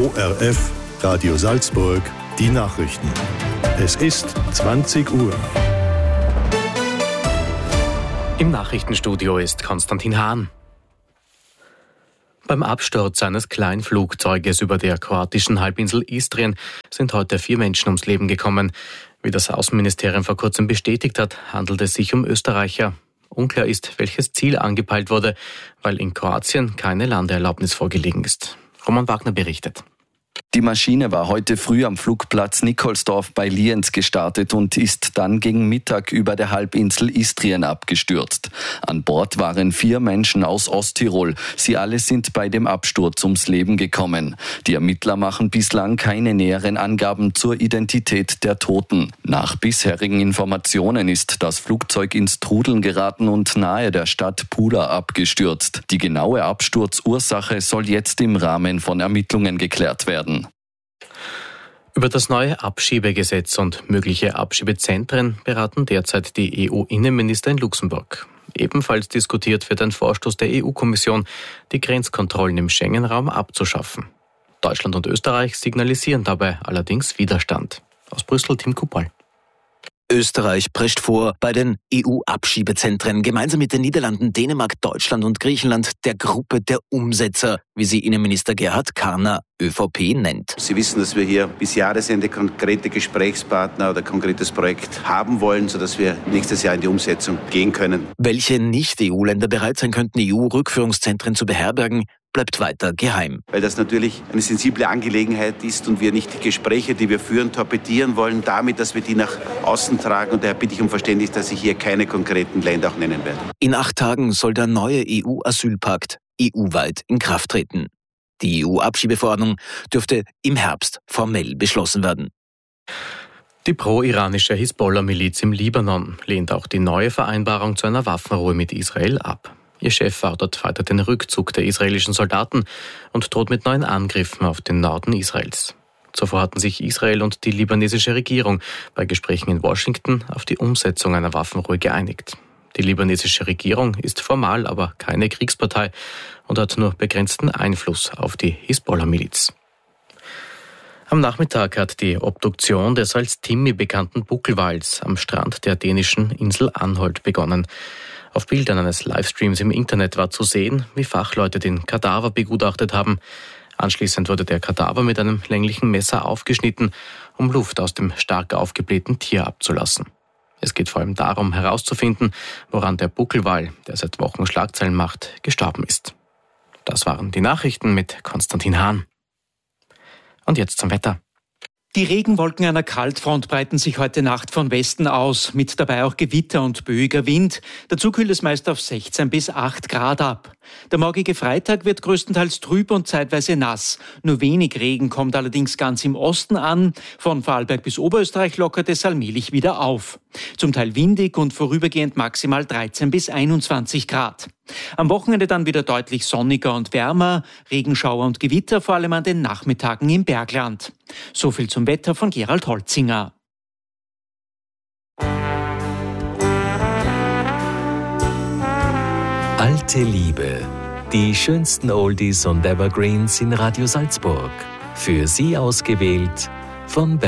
ORF Radio Salzburg, die Nachrichten. Es ist 20 Uhr. Im Nachrichtenstudio ist Konstantin Hahn. Beim Absturz eines Kleinflugzeuges über der kroatischen Halbinsel Istrien sind heute 4 Menschen ums Leben gekommen. Wie das Außenministerium vor kurzem bestätigt hat, handelt es sich um Österreicher. Unklar ist, welches Ziel angepeilt wurde, weil in Kroatien keine Landeerlaubnis vorgelegen ist. Roman Wagner berichtet. Die Maschine war heute früh am Flugplatz Nikolsdorf bei Lienz gestartet und ist dann gegen Mittag über der Halbinsel Istrien abgestürzt. An Bord waren 4 Menschen aus Osttirol. Sie alle sind bei dem Absturz ums Leben gekommen. Die Ermittler machen bislang keine näheren Angaben zur Identität der Toten. Nach bisherigen Informationen ist das Flugzeug ins Trudeln geraten und nahe der Stadt Pula abgestürzt. Die genaue Absturzursache soll jetzt im Rahmen von Ermittlungen geklärt werden. Über das neue Abschiebegesetz und mögliche Abschiebezentren beraten derzeit die EU-Innenminister in Luxemburg. Ebenfalls diskutiert wird ein Vorstoß der EU-Kommission, die Grenzkontrollen im Schengen-Raum abzuschaffen. Deutschland und Österreich signalisieren dabei allerdings Widerstand. Aus Brüssel Tim Kupal. Österreich prescht vor, bei den EU-Abschiebezentren gemeinsam mit den Niederlanden, Dänemark, Deutschland und Griechenland der Gruppe der Umsetzer, wie sie Innenminister Gerhard Karner, ÖVP, nennt. Sie wissen, dass wir hier bis Jahresende konkrete Gesprächspartner oder konkretes Projekt haben wollen, sodass wir nächstes Jahr in die Umsetzung gehen können. Welche Nicht-EU-Länder bereit sein könnten, EU-Rückführungszentren zu beherbergen, bleibt weiter geheim. Weil das natürlich eine sensible Angelegenheit ist und wir nicht die Gespräche, die wir führen, torpedieren wollen, damit, dass wir die nach außen tragen. Und daher bitte ich um Verständnis, dass ich hier keine konkreten Länder auch nennen werde. In 8 Tagen soll der neue EU-Asylpakt EU-weit in Kraft treten. Die EU-Abschiebeverordnung dürfte im Herbst formell beschlossen werden. Die pro-iranische Hisbollah-Miliz im Libanon lehnt auch die neue Vereinbarung zu einer Waffenruhe mit Israel ab. Ihr Chef fordert weiter den Rückzug der israelischen Soldaten und droht mit neuen Angriffen auf den Norden Israels. Zuvor hatten sich Israel und die libanesische Regierung bei Gesprächen in Washington auf die Umsetzung einer Waffenruhe geeinigt. Die libanesische Regierung ist formal aber keine Kriegspartei und hat nur begrenzten Einfluss auf die Hisbollah-Miliz. Am Nachmittag hat die Obduktion des als Timmy bekannten Buckelwals am Strand der dänischen Insel Anholt begonnen. Auf Bildern eines Livestreams im Internet war zu sehen, wie Fachleute den Kadaver begutachtet haben. Anschließend wurde der Kadaver mit einem länglichen Messer aufgeschnitten, um Luft aus dem stark aufgeblähten Tier abzulassen. Es geht vor allem darum, herauszufinden, woran der Buckelwal, der seit Wochen Schlagzeilen macht, gestorben ist. Das waren die Nachrichten mit Konstantin Hahn. Und jetzt zum Wetter. Die Regenwolken einer Kaltfront breiten sich heute Nacht von Westen aus, mit dabei auch Gewitter und böiger Wind. Dazu kühlt es meist auf 16 bis 8 Grad ab. Der morgige Freitag wird größtenteils trüb und zeitweise nass. Nur wenig Regen kommt allerdings ganz im Osten an. Von Vorarlberg bis Oberösterreich lockert es allmählich wieder auf. Zum Teil windig und vorübergehend maximal 13 bis 21 Grad. Am Wochenende dann wieder deutlich sonniger und wärmer, Regenschauer und Gewitter vor allem an den Nachmittagen im Bergland. So viel zum Wetter von Gerald Holzinger. Alte Liebe. Die schönsten Oldies und Evergreens in Radio Salzburg. Für Sie ausgewählt von